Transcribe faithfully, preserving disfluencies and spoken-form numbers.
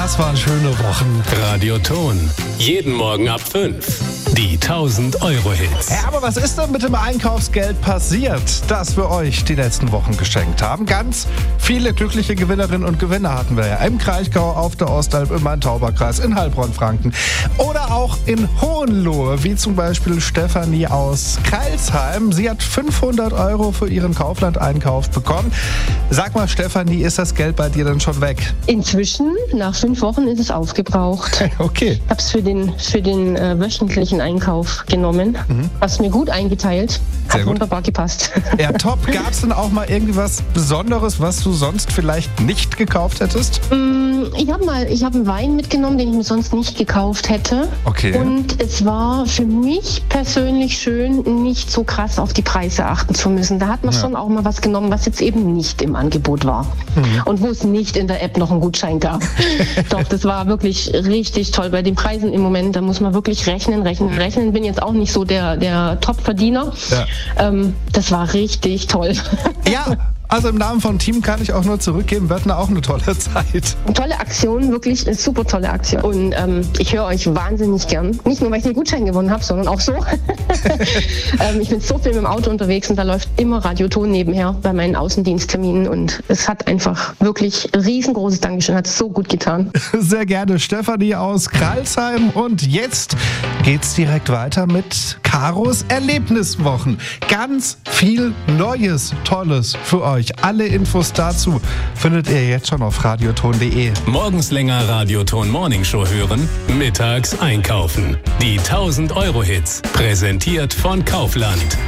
Das waren schöne Wochen. Radioton. Jeden Morgen ab fünf. Die tausend-Euro-Hits. Ja, aber was ist denn mit dem Einkaufsgeld passiert, das wir euch die letzten Wochen geschenkt haben? Ganz viele glückliche Gewinnerinnen und Gewinner hatten wir ja. Im Kraichgau, auf der Ostalb, im Main-Tauber-Kreis, in Heilbronn-Franken oder auch in Hohenlohe, wie zum Beispiel Stefanie aus Crailsheim. Sie hat fünfhundert Euro für ihren Kaufland-Einkauf bekommen. Sag mal, Stefanie, ist das Geld bei dir denn schon weg? Inzwischen, nach fünf Wochen, ist es aufgebraucht. Okay. Ich habe es für den, für den äh, wöchentlichen Einkauf genommen. Mhm. Hast mir gut eingeteilt. Sehr Hat gut. Wunderbar gepasst. Ja, top. Gab es denn auch mal irgendwie was Besonderes, was du sonst vielleicht nicht gekauft hättest? Ich habe mal, ich habe einen Wein mitgenommen, den ich mir sonst nicht gekauft hätte. Okay. Und es war für mich persönlich schön, nicht so krass auf die Preise achten zu müssen. Da hat man Ja. schon auch mal was genommen, was jetzt eben nicht im Angebot war. Mhm. Und wo es nicht in der App noch einen Gutschein gab. Doch, das war wirklich richtig toll. Bei den Preisen im Moment, da muss man wirklich rechnen, rechnen, rechnen. Bin jetzt auch nicht so der, der Top-Verdiener. Ja. Ähm, das war richtig toll. Ja, also im Namen von Team kann ich auch nur zurückgeben. Wir hatten auch eine tolle Zeit. Tolle Aktion, wirklich eine super tolle Aktion. Und ähm, ich höre euch wahnsinnig gern. Nicht nur, weil ich den Gutschein gewonnen habe, sondern auch so. ähm, ich bin so viel mit dem Auto unterwegs und da läuft immer Radioton nebenher bei meinen Außendienstterminen. Und es hat einfach wirklich riesengroßes Dankeschön. Hat so gut getan. Sehr gerne, Stefanie aus Crailsheim. Und jetzt geht's direkt weiter mit Karos Erlebniswochen. Ganz viel Neues, Tolles für euch. Alle Infos dazu findet ihr jetzt schon auf radioton punkt de. Morgens länger Radioton Morningshow hören, mittags einkaufen. Die tausend-Euro-Hits. Präsentiert von Kaufland.